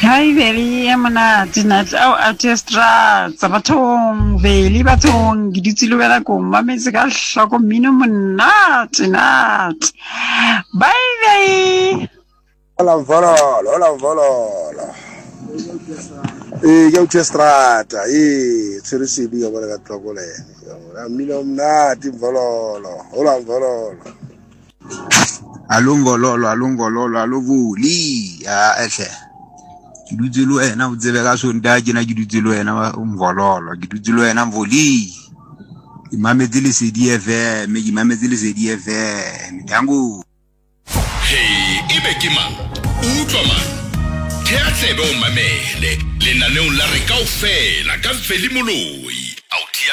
Hai Veli ya monate nat au orchestra tsa bathong Veli bathong ke dutse le wena ko mametse ka hloko mmino monate nat. Bye bye. Hola vololo. Ke orchestrata, tshwere sedi ka bona ka tlhokolene. Mmino mnati vololo. Hola vololo. Alungololo, aluvuli. Ehle. Ke dutse le wena o tsebe ka sonta ke na ke dutse le wena umvololo, ke dutse le wena mvoli. Ke mametse le Sedi FM, ke mametse le Sedi FM. Dango. Hey, ibe ke mang? Utlwa man. Thea tsebe o mamele. Lenaneong la re kaofela ka Veli Moloi.